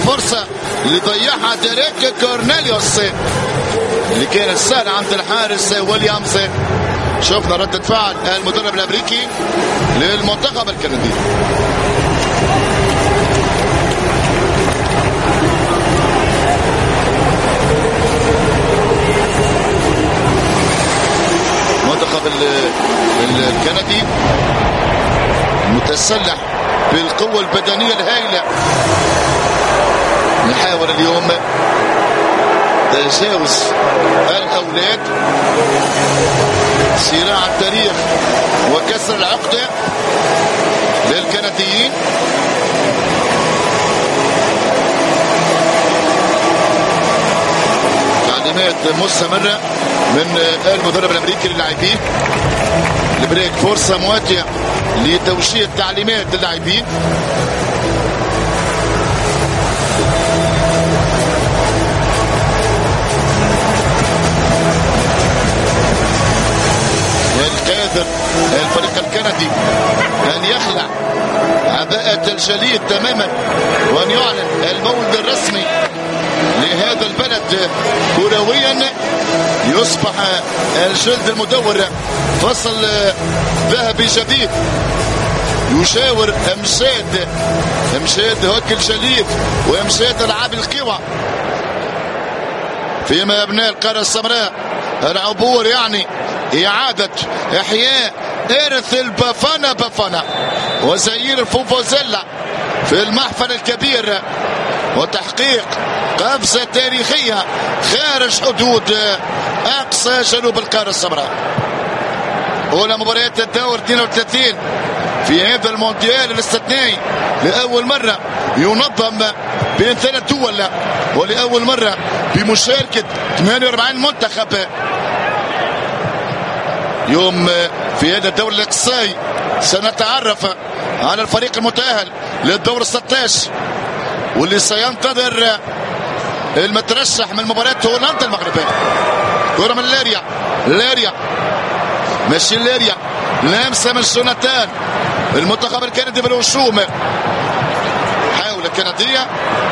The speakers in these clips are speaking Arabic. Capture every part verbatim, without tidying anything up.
الفرصة اللي ضيعها ديريك كورنيليوس اللي كانت سهلة عند الحارس ويليامز. شفنا ردة فعل المدرب الامريكي للمنتخب الكندي. المنتخب الكندي متسلح بالقوة البدنية الهائلة، نحاول اليوم تجاوز الأولاد، صراع التاريخ وكسر العقدة للكنديين. تعليمات مستمرة من المدرب الأمريكي للاعبين. البريك فرصة مواتية لتوجيه تعليمات للاعبين. القادر الفريق الكندي أن يخلع عباءة الجليد تماما وأن يعلن المولد الرسمي لهذا البلد كرويا. يصبح الجلد المدور فصل ذهبي جديد يشاور امشاد امشاد هوك الجليد وامشاد العاب القوى فيما ابناء القارة السمراء. العبور يعني إعادة إحياء إرث البافانا بافانا وزئير الفوفوزيلا في المحفل الكبير وتحقيق قفزة تاريخية خارج حدود أقصى جنوب القارة السمراء. أولى مباريات الدور اثنين وثلاثين في هذا المونديال الاستثنائي، لأول مرة ينظم بين ثلاث دول ولأول مرة بمشاركة ثمانية وأربعين منتخب. يوم في هذا الدور الإقصائي سنتعرف على الفريق المتأهل للدور ستة عشر واللي سينتظر المترشح من مباراة هولندا المغربية. كرة من لاريا، لاريا ماشي لاريا، لامسة من جوناثان. المنتخب الكندي بالهجوم، حاول الكندية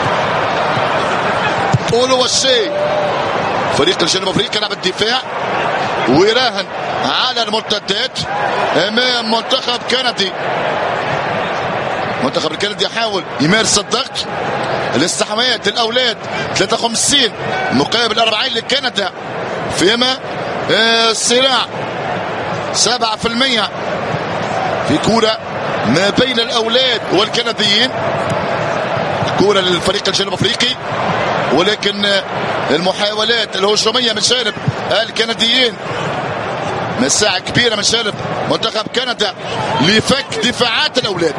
اولو الشيء. فريق الجنوب افريقيا لعب الدفاع ويراهن على المرتدات امام منتخب كندي. المنتخب الكندي يحاول يمارس الضغط. الاستحواذ الاولاد ثلاثة وخمسين مقابل أربعين لكندا، فيما الصراع سبعة بالمئة في كرة ما بين الاولاد والكنديين. كرة للفريق الجنوب افريقي، ولكن المحاولات الهجومية من جانب الكنديين، مساحة كبيرة من جانب منتخب كندا لفك دفاعات الاولاد.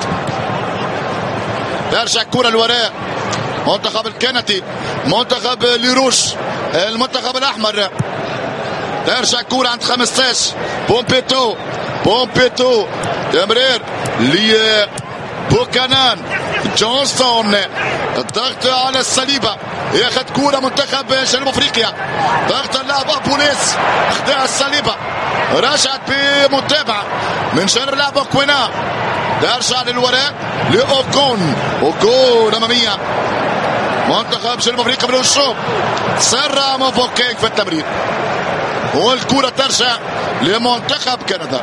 ترجع كرة الوراء منتخب الكندي، منتخب ليروش المنتخب الاحمر. ترجع كرة عند خمسة عشر بومبيتو، بومبيتو تمرير لي بوكانان جونسون، الضغط على الصليبة، ياخذ كرة منتخب جنوب افريقيا، ضغط اللاعب ابوليس، اخذها الصليبة، رجعت بمتابعة من جانب اللاعب اوكوينا، ترجع للوراء لاوكون، اوكون امامية منتخب جنوب افريقيا بالهجوم. سرع موفوكينغ في التمرير والكرة ترجع لمنتخب كندا.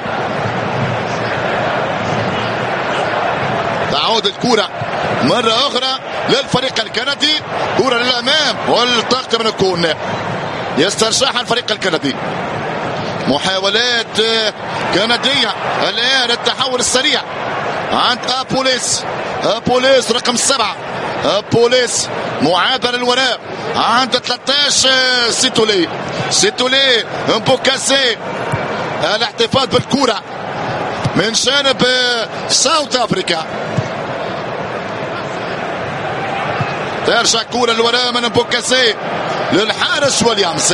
تعود الكرة مرة أخرى للفريق الكندي، كرة للأمام والضغط من الكون يسترجعها الفريق الكندي. محاولات كندية الآن، التحول السريع عند أبوليس، أبوليس رقم سبعة، أبوليس معادلة للوراء عند ثلاثة عشر سيتولي، سيتولي مبوكاسي، الاحتفاظ بالكرة من جانب ساوث افريكا. ترجع كرة للوراء من مبوكاسي للحارس ويليامز.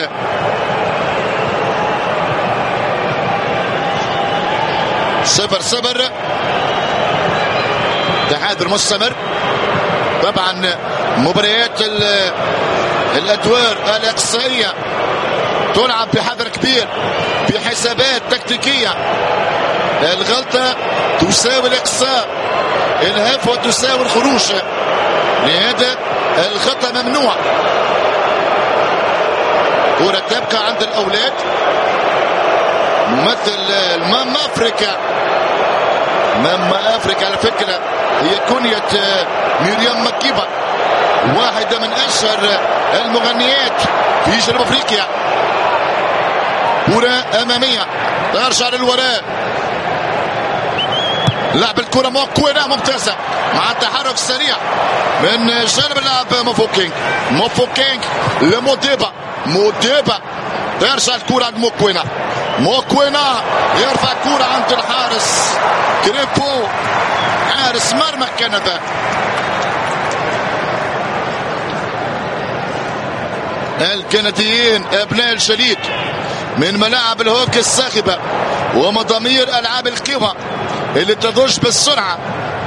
صفر صفر، تعادل مستمر. طبعا مباريات الادوار الاقصائيه تلعب بحذر كبير، بحسابات تكتيكيه. الغلطه تساوي الاقصاء، الهفوه تساوي الخروج. لهذا ممنوع. كرة تبقى عند الأولاد. ممثل ماما أفريكا. ماما أفريكا على فكرة هي كنية ميريام مكيبة، واحدة من أشهر المغنيات في جنوب أفريقيا. كرة أمامية ترجع للوراء. لعب الكرة موكوينا ممتازة مع التحرك السريع من جانب اللاعب موفوكينغ. موفوكينغ لموديبا. موديبا ترجع الكرة عند موكوينا. موكوينا يرفع الكرة عند الحارس كريبو، حارس مرمى كندا. الكنديين ابناء الجليد من ملاعب الهوكي الصاخبة ومضامير العاب القوى اللي تضج بالسرعة.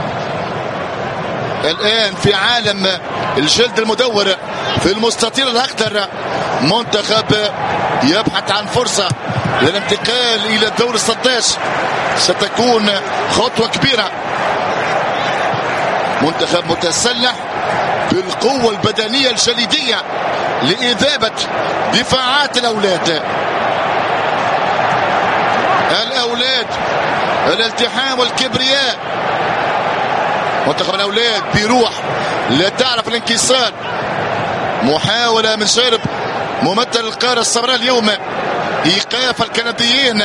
الآن في عالم الجلد المدور في المستطيل الأخضر، منتخب يبحث عن فرصة للانتقال إلى الدور الستة عشر. ستكون خطوة كبيرة. منتخب متسلح بالقوة البدنية الجليدية لإذابة دفاعات الأولاد. الأولاد الالتحام والكبرياء. منتخب الأولاد بيروح لا تعرف الانكسار. محاولة من شارب ممثل القارة السمراء اليوم إيقاف الكنديين.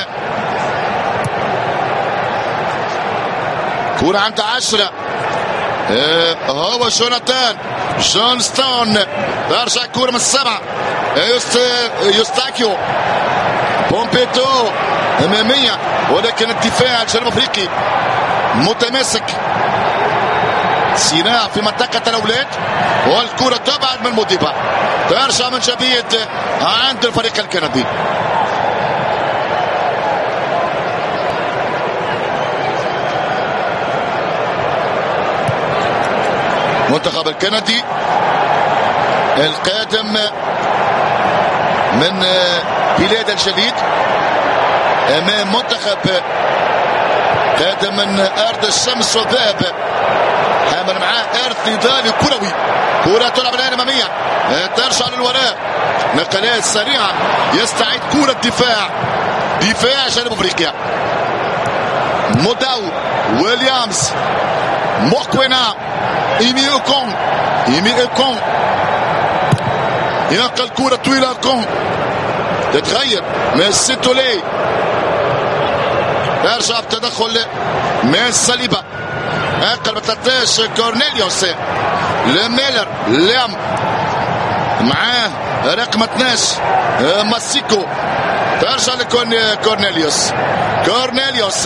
كرة عند عشرة. اه هو جوناثان جون ستون. ترجع كرة من السبعة. يست... يستاكيو بومبيتو أمامية، ولكن الدفاع الجنوب أفريقي متماسك. صراع في منطقة الأولاد والكرة تبعد من موديبا. ترجع من جديد عند الفريق الكندي. منتخب الكندي القادم من بلاد الجليد امام منتخب قادم من ارض الشمس والذهب، حامل معاه ارث نضالي كروي. كرة تلعب الان امامية، ترجع للوراء، نقلات سريعة، يستعيد كرة دفاع دفاع جنوب افريقيا. موداو ويليامز موكوينا إيمي أوكون. إيمي أوكون ينقل كرة طويلة. أوكون تتغير من سيتولي. يرجع بتدخل من ساليبا. انقل ب ثلاثة عشر كورنيليوس لميلر لام معاه رقم اثني عشر ماسيكو. ترجع لكورنيليوس. كورنيليوس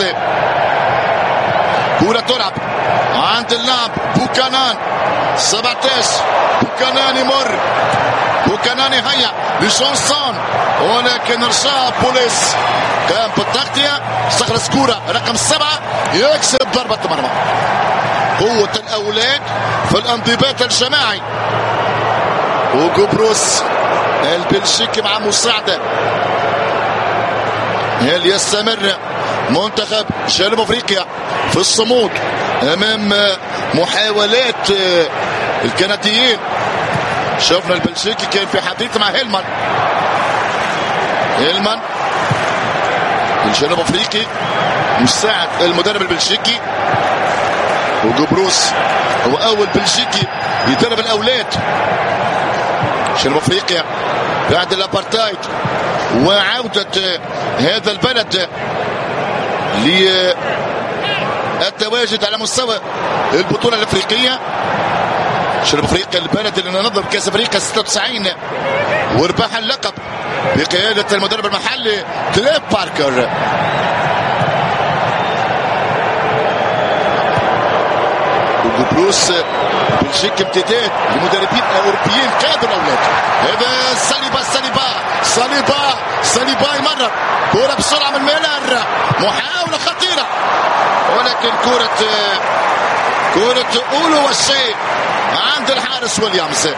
كرة تلعب عند اللاعب بوكانان سبعة عشر. بوكانان يمر. بوكانان يهيأ لجونسون، ولكن رجع بوليس قام بالتغطية. استخلص كرة رقم سبعة يكسب ضربة مرمى. قوة الأولاد في الانضباط الجماعي. وقبرص البلجيكي مع مساعدة. هل يستمر منتخب جنوب افريقيا في الصمود امام محاولات الكنديين؟ شفنا البلجيكي كان في حديث مع هيلمان. هيلمان الجنوب افريقي مساعد المدرب البلجيكي، وقبروس هو اول بلجيكي يدرب الاولاد جنوب افريقيا بعد الابارتايد وعودة هذا البلد للتواجد على مستوى البطولة الافريقية. جنوب افريقيا البلد اللي نظم كاس افريقيا ستة وتسعين وربح اللقب بقيادة المدرب المحلي كليف باركر. وقبروس بلجيكا امتداد لمدربين اوروبيين قادوا الاولاد. هذا ساليبا ساليبا ساليبا ساليبا يمرر كرة بسرعة من ميلر، محاولة خطيرة، ولكن كرة كرة اولو والشيء عند الحارس ويليامز.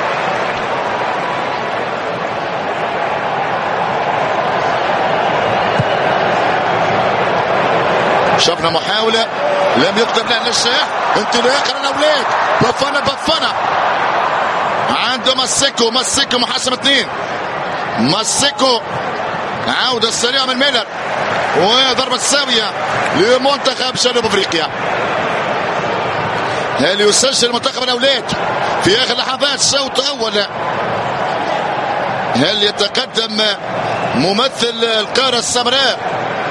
شفنا محاولة لم يقدر لها للشيء. انطلاق الاولاد. بفنا بفنا عند عودة ماسيكو ماسيكو محسم اثنين. ماسيكو عودة سريعة من ميلر وضربة ساوية لمنتخب جنوب افريقيا. هل يسجل منتخب الاولاد في اخر لحظات الشوط الاول؟ هل يتقدم ممثل القارة السمراء؟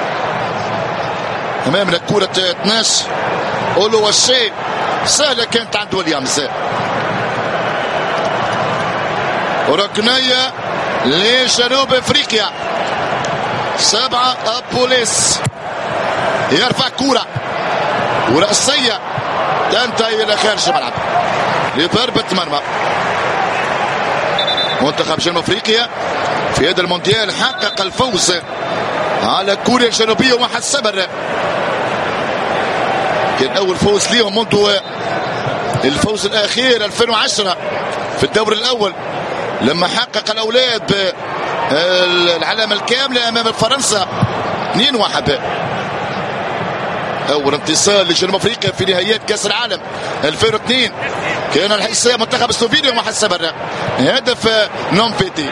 امامنا كرة اثناش اولو والشيء سهلة كانت عند ويليامز. ركنية لجنوب افريقيا. سبعة ابوليس يرفع كرة ورأسية تنتهي الى خارج الملعب لضربة مرمى. منتخب جنوب افريقيا في هذا المونديال حقق الفوز على كوريا الجنوبية وواحد صفر. كان اول فوز ليهم منذ الفوز الاخير ألفين وعشرة في الدور الاول لما حقق الاولاد العلامة الكاملة امام فرنسا اثنين واحد. اول انتصار لجنوب افريقيا في نهائيات كاس العالم ألفين واثنين كان الحساب منتخب سلوفينيا واحد صفر هدف نومبيتي.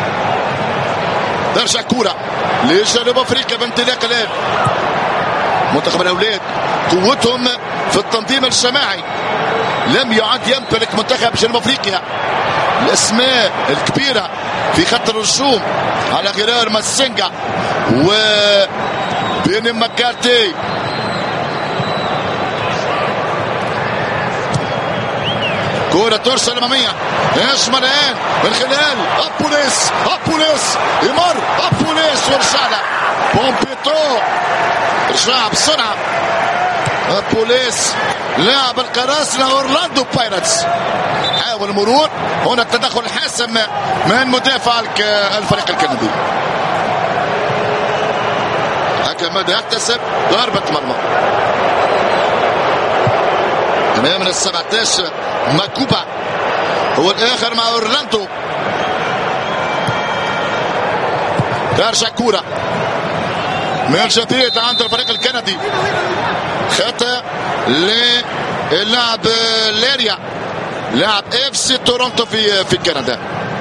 ترجع كرة لجنوب افريقيا بانطلاق الان. منتخب الاولاد قوتهم في التنظيم الجماعي. لم يعد يمتلك منتخب جنوب افريقيا الاسماء الكبيرة في خط الهجوم على غرار ماسينجا وبين مكارتي. كرة ترسل أمامية يشمل الآن من خلال أبوليس. أبوليس يمر أبوليس ورجع له بومبيتو. رجع بسرعة أبوليس لاعب القراصنة أورلاندو بايرتس. حاول المرور. هنا التدخل الحاسم من مدافع الفريق الكندي. حكم ماذا يحتسب ضربة مرمى امامنا السبعة عشر. ماكوبا هو الاخر مع اورلاندو. ترجع كرة من جديد عند الفريق الكندي. خطأ للاعب ليريا لاعب اف سي تورونتو في في كندا.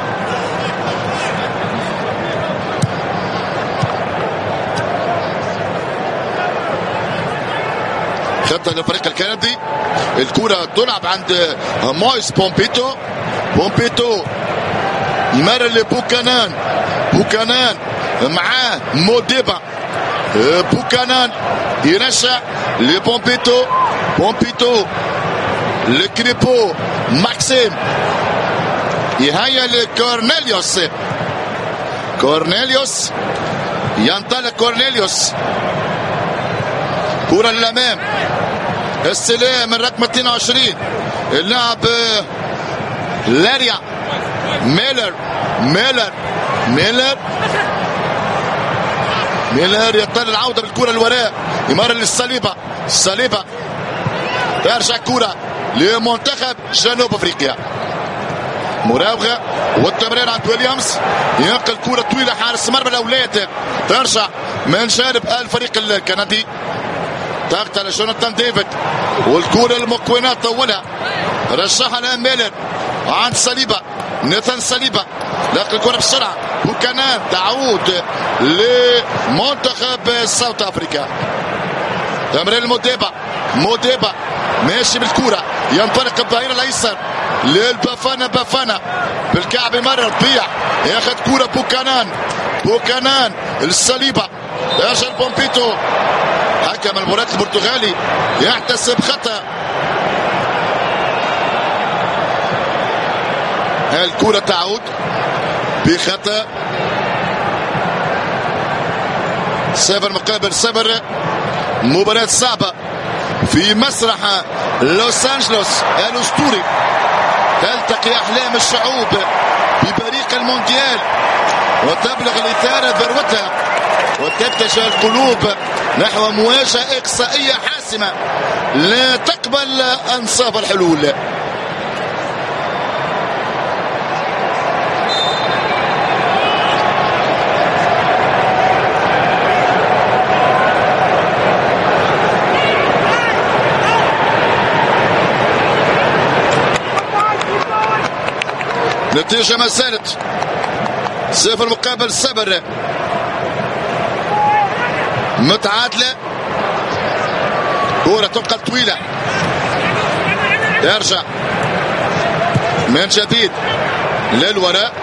خطأ للفريق الكندي. الكرة تلعب عند مويس بومبيتو. بومبيتو يمر لبوكانان. بوكانان معاه موديبا. بوكانان ينشأ لبومبيتو. بومبيتو لكريبو. ماكسيم يهيا لكورنيليوس. كورنيليوس ينطلق. كورنيليوس كرة للأمام. السلام من رقم اثنين وعشرين اللاعب لاريا. ميلر ميلر ميلر ميلر يطل العودة بالكرة الوراء. يمر للصليبة. الصليبة ترجع كرة لمنتخب جنوب افريقيا. مراوغة والتمرير عند ويليامز. ينقل كرة طويلة حارس مرمى الاولاد. ترجع من جانب الفريق الكندي. ضغط على جوناثان ديفيد والكرة المكونة طولها. رجعها الان ميلر عند صليبة. نيثان صليبة لقى الكرة بسرعة. بوكانان تعود لمنتخب ساوث افريقيا. تمرير موديبا. موديبا ماشي بالكرة. ينطلق الظهير الايسر للبافانا. بافانا بالكعب مرة تضيع. ياخذ كرة بوكانان. بوكانان الصليبة. يرجع بومبيتو. حكم المباراة البرتغالي يحتسب خطأ. الكرة تعود بخطأ. صفر مقابل صفر. مباراة صعبة في مسرح لوس أنجلوس الأسطوري. تلتقي أحلام الشعوب ببريق المونديال وتبلغ الإثارة ذروتها وتتجه القلوب نحو مواجهة إقصائية حاسمة لا تقبل أنصاف الحلول. نتيجة ما زالت صفر مقابل صفر، متعادلة. كرة تبقى طويلة، يرجع من جديد للوراء.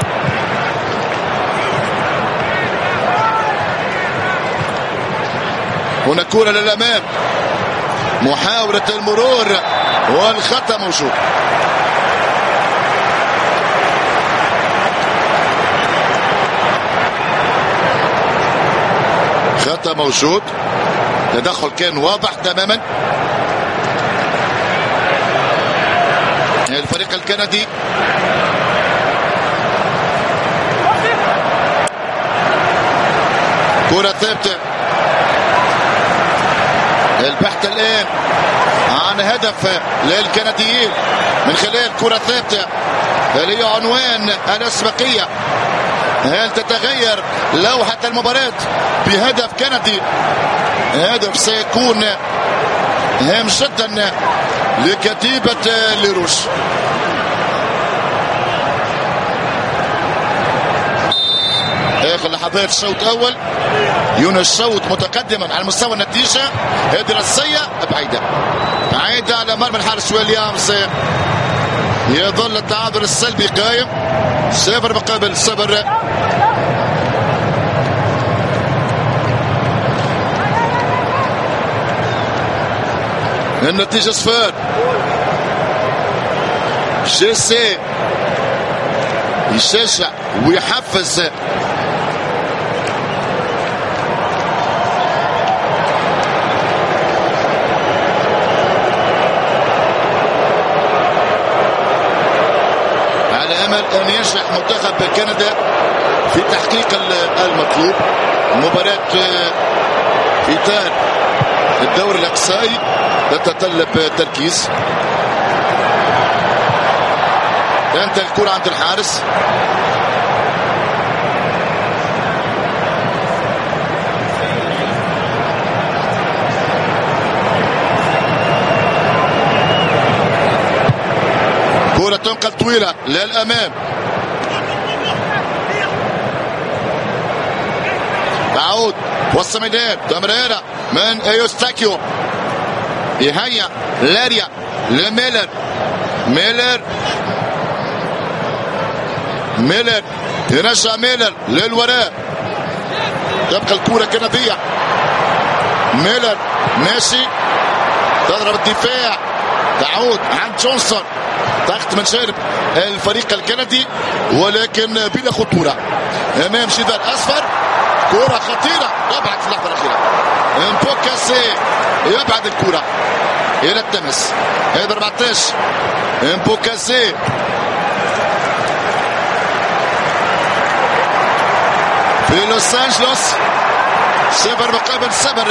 هنا كرة للأمام، محاولة المرور والخطأ موجود. خطأ موجود، تدخل كان واضح تماما. الفريق الكندي كرة ثابتة، البحث الآن عن هدف للكنديين من خلال كرة ثابتة اللي هي عنوان الأسبقية. هل تتغير لوحة المباراة بهدف كندي؟ هدف سيكون هام جدا لكتيبة ليروش. اخر لحظات الشوط الاول، يونس الشوط متقدما على مستوى النتيجة. هذه رصية بعيدة بعيدة على مرمى الحارس ويليامز. يظل التعادل السلبي قائم، صفر مقابل صفر. النتيجة صفر. جيسي يشجع ويحفز على امل ان ينجح منتخب كندا في تحقيق المطلوب. مباراة في اطار الدوري الاقصائي تتطلب تركيز. انت الكرة عند الحارس، كرة تنقل طويلة للأمام، تعود وسط ميدان تمريرة من ايوستاكيو، يهيأ لاريا لميلر، ميلر ميلر يرجع ميلر للوراء، تبقى الكرة كندية. ميلر ماشي، تضرب الدفاع، تعود عند جونسون، ضغط من جانب الفريق الكندي ولكن بلا خطورة امام شداد اصفر. كرة خطيرة ضبعت في اللحظة الأخيرة. امبوكاسي يبعد الكرة إلى التمس. هذا أربعة عشر امبوكاسي في لوس أنجلوس، صفر مقابل صفر.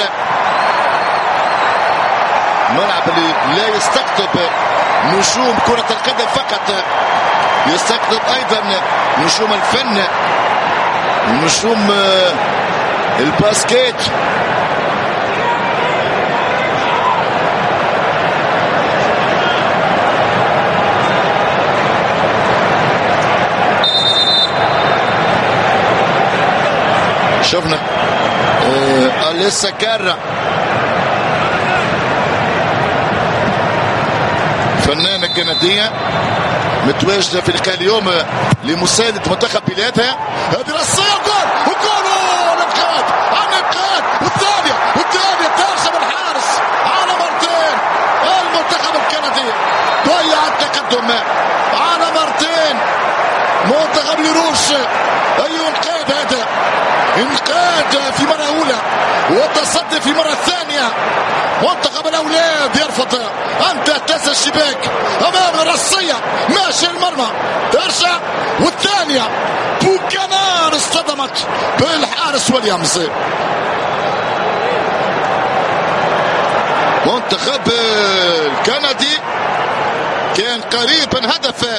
ملعب اللي لا يستقطب نجوم كرة القدم فقط، يستقطب أيضا نجوم الفن، نجوم الباسكيت. شفنا آه لسه كارة فنانة كندية متواجدة في اللقاء اليوم لمساندة منتخب بلادها. هذه رصية وجول وجول الانقاذ عن الانقاذ والثانية والثانية ترجم الحارس على مرتين. المنتخب الكندي ضيع التقدم على مرتين. منتخب ليروش أي انقاذ هذا، انقاذ في مرة أولى وتصدي في مرة ثانية. منتخب الأولاد يرفض أن تهتز الشباك أمام الرصية، ماشي المرمى، ترجع والثانية بوكانان اصطدمت بالحارس ويليامز. منتخب الكندي كان قريب من هدف.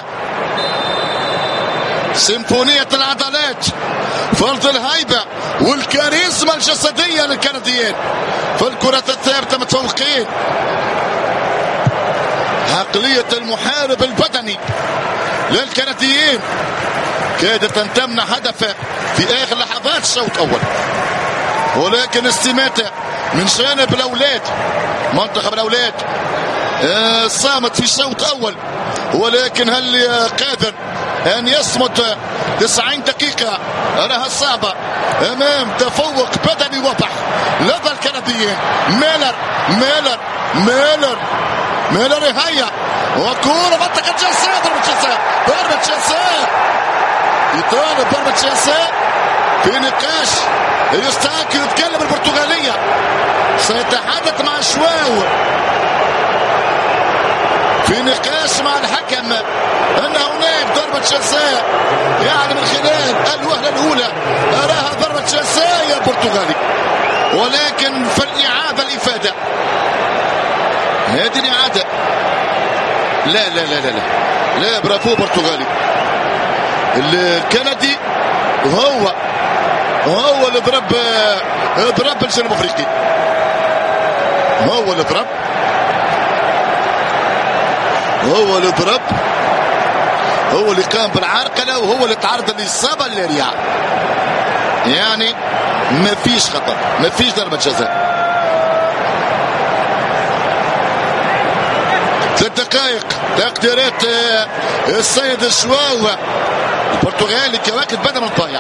سيمفونية العضلات، فرض الهيبة والكاريزما الجسدية للكنديين في الكرة الثابتة متفوقين. عقلية المحارب البدني للكنديين كادت أن تمنع هدف في آخر لحظات الشوط الأول، ولكن استماتة من جانب الأولاد، منتخب الأولاد آه صامت في الشوط الأول، ولكن هل قادر أن يصمت تسعين دقيقة؟ راها صعبة أمام تفوق بدني واضح لدى الكنديين. ميلر ميلر ميلر ميلر يهيأ وكورة منطقة جزاء، ضربة جزاء ضربة جزاء يطالب ضربة جزاء في نقاش. يستاكي يتكلم البرتغالية، سيتحدث مع شواو في نقاش مع الحكم ان هناك ضربة جزاء، يعني من خلال الوهلة الاولى اراها ضربة جزاء يا برتغالي، ولكن في الاعادة الافادة هذه الاعادة لا لا لا لا لا, لا برافو برتغالي. الكندي هو هو اللي ضرب ضرب الجنوب افريقي، هو اللي ضرب هو اللي ضرب هو اللي قام بالعرقلة، وهو اللي تعرض للإصابة للرياع. يعني ما فيش خطأ، ما فيش ضربة جزاء. ثلاث دقائق تقديرات السيد الشواو البرتغالي كواكب بدني ضايع.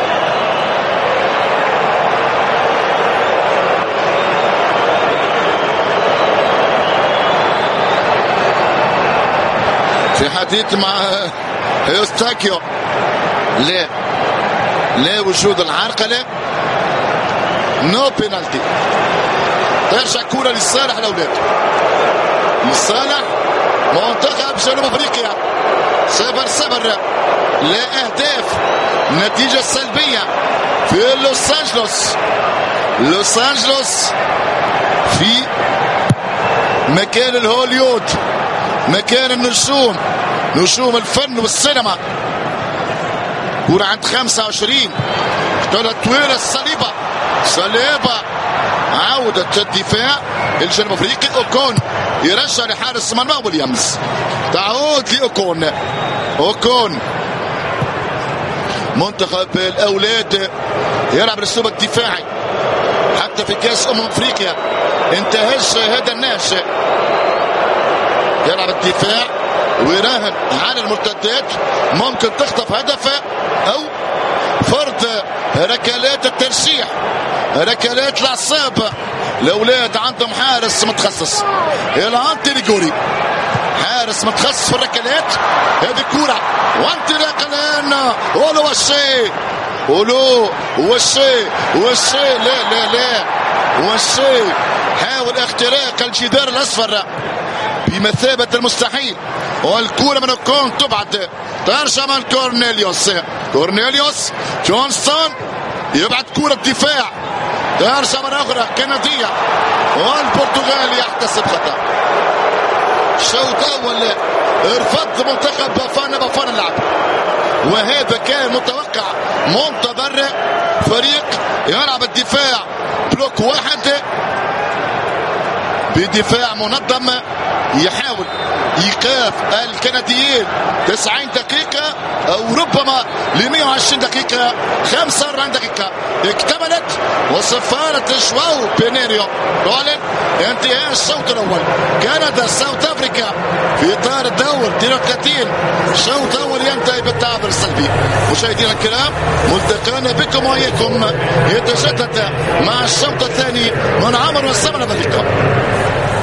في حديث مع يوستاكيو لا لا وجود العرقلة، نو بينالتي. ترجع كرة لصالح الأولاد، لصالح منتخب جنوب افريقيا. صفر صفر لا اهداف، نتيجة سلبية في لوس انجلوس. لوس انجلوس في مكان الهوليود، مكان النجوم، نجوم الفن والسينما. كرة عند خمسة وعشرين طلعت طويلة الصليبة صليبة. عودة الدفاع الجنوب افريقي. اوكون يرجع لحارس مرمى ويليامز، تعود لاوكون. اوكون منتخب الاولاد يلعب الاسلوب الدفاعي حتى في كاس امم افريقيا انتهز هذا النهج، يلعب الدفاع ويراهن على المرتدات، ممكن تخطف هدف او فرض ركلات الترشيح، ركلات العصاب. الاولاد عندهم حارس متخصص الانتي ليغوري، حارس متخصص في الركلات. هذه كرة وانطلاقا الان ولو الشيء ولو والشيء والشيء لا لا لا والشيء حاول اختراق الجدار الاصفر بمثابة المستحيل، والكرة من الكون تبعد ترجع من كورنيليوس. كورنيليوس جونستون يبعد كرة دفاع، ترجع مرة أخرى كندية، والبرتغال يحتسب خطأ. الشوط الأول ارفض منتخب بافانا بافانا اللعب، وهذا كان متوقع منتظر. فريق يلعب الدفاع بلوك واحد بدفاع منظم، يحاول ايقاف الكنديين تسعين دقيقة او ربما ل مئة وعشرين دقيقة. خمسة وأربعين دقيقة اكتملت وصفارة جواو بينيريو تعلن انتهاء الشوط الاول. كندا ساوث افريكا في اطار الدور اثنين وثلاثين، الشوط الاول ينتهي بالتعادل السلبي. مشاهدينا الكرام، ملتقانا بكم واياكم يتجدد مع الشوط الثاني من عمر والسمنة.